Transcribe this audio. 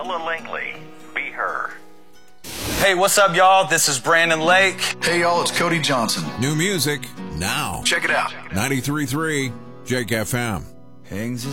Ella Langley, Be Her. Hey, what's up, y'all? This is Brandon Lake. Hey, y'all, it's Cody Johnson. New music now. Check it out. 93.3 Jake FM. Hangs